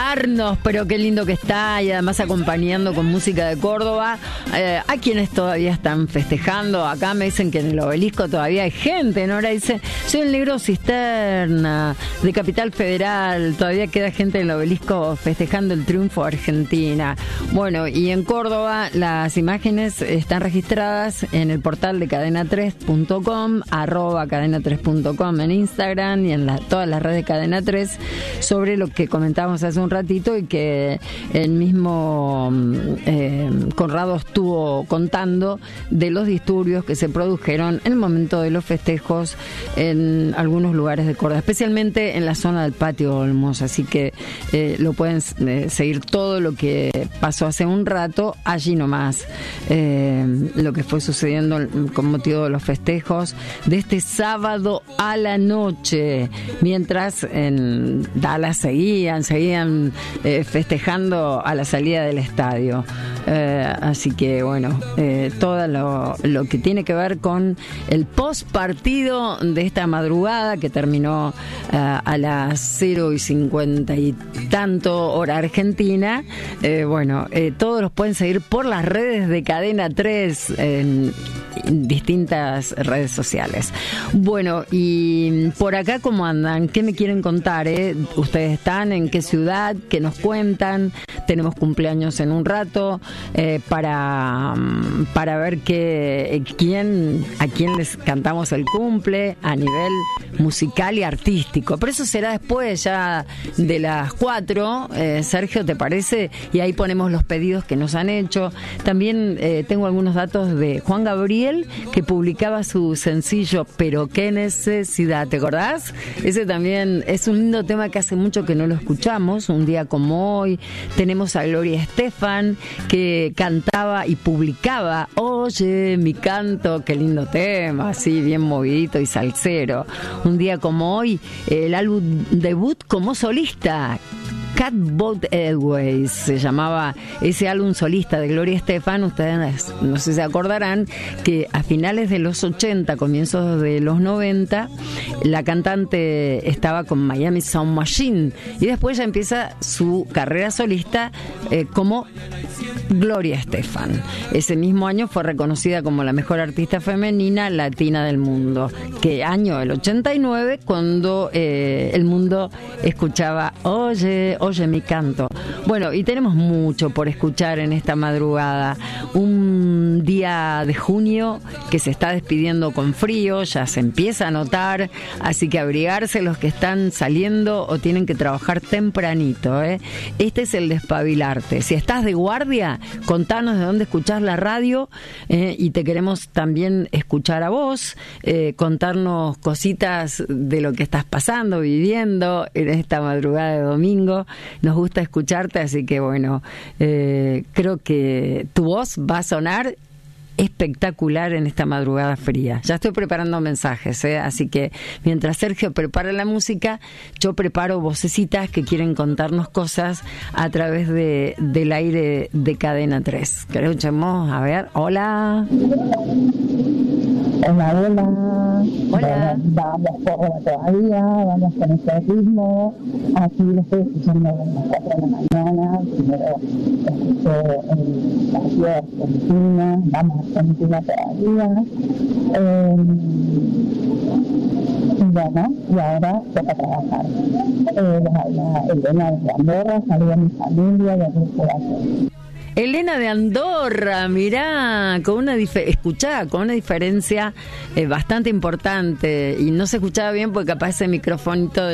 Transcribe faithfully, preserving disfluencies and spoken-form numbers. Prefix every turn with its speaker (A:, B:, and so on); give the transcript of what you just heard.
A: alegrarnos, pero qué lindo que está, y además acompañando con música de Córdoba. Eh, hay quienes todavía están festejando. Acá me dicen que en el Obelisco todavía hay gente, ¿no? Ahora dice, soy el Negro Cisterna, de Capital Federal, todavía queda gente en el Obelisco festejando el triunfo de Argentina. Bueno, y en Córdoba las imágenes están registradas en el portal de cadena tres punto com, arroba cadena tres punto com en Instagram y en la, todas las redes de Cadena tres, sobre lo que comentábamos hace un ratito y que el mismo eh, Conrado estuvo contando de los disturbios que se produjeron en el momento de los festejos en algunos lugares de Córdoba, especialmente en la zona del Patio Olmos, así que eh, lo pueden eh, seguir todo lo que pasó hace un rato allí nomás, eh, lo que fue sucediendo con motivo de los festejos de este sábado a la noche, mientras en Dallas seguían, seguían eh, festejando a la salida del estadio. Eh, así que bueno, eh, todo lo, lo que tiene que ver con el post partido de esta madrugada que terminó uh, a las cero y cincuenta y tanto hora argentina, eh, bueno, eh, todos los pueden seguir por las redes de Cadena tres en, en distintas redes sociales. Bueno, y por acá ¿cómo andan? ¿Qué me quieren contar? Eh? ¿Ustedes están en qué ciudad? ¿Qué nos cuentan? Tenemos cumpleaños en un rato eh, para, para ver que, quién, a quién les cantamos el cumple a nivel musical y artístico. Pero eso será después ya de las cuatro, eh, Sergio, ¿te parece? Y ahí ponemos los pedidos que nos han hecho. También eh, tengo algunos datos de Juan Gabriel, que publicaba su sencillo Pero qué necesidad, ¿te acordás? Ese también es un lindo tema que hace mucho que no lo escuchamos, un día como hoy. Tenemos a Gloria Estefan, que cantaba y publicaba Oye, mi canto, qué lindo tema, así bien movidito y salsero. Un día como hoy, el álbum debut como solista, Catboat Airways se llamaba ese álbum solista de Gloria Estefan. Ustedes no sé si se acordarán que a finales de los ochenta, comienzos de los noventa, la cantante estaba con Miami Sound Machine y después ya empieza su carrera solista eh, como Gloria Estefan. Ese mismo año fue reconocida como la mejor artista femenina latina del mundo. ¿Qué año? El ochenta y nueve, cuando eh, el mundo escuchaba Oye, Oye mi canto. Bueno, y tenemos mucho por escuchar en esta madrugada. Un día de junio que se está despidiendo con frío, ya se empieza a notar, así que abrigarse los que están saliendo o tienen que trabajar tempranito, ¿eh? Este es el despabilarte. Si estás de guardia, contanos de dónde escuchás la radio, eh, y te queremos también escuchar a vos, eh, contarnos cositas de lo que estás pasando, viviendo en esta madrugada de domingo. Nos gusta escucharte, así que bueno, eh, creo que tu voz va a sonar espectacular en esta madrugada fría. Ya estoy preparando mensajes, ¿eh? Así que mientras Sergio prepara la música, yo preparo vocecitas que quieren contarnos cosas a través de, del aire de Cadena tres. Que escuchemos, a ver, hola.
B: Hola, hola.
A: Hola.
B: Bueno, vamos por todavía, vamos con este ritmo. Aquí lo estoy escuchando a las cuatro de la mañana. Primero escuché el partido de Argentina. Vamos a Argentina todavía. Eh, y bueno, y ahora toca trabajar. Eh, les habla Elena de Andorra, saludo a mi familia y a mi corazón.
A: Elena de Andorra, mirá, con una dif- escuchá, con una diferencia eh, bastante importante, y no se escuchaba bien porque capaz ese microfonito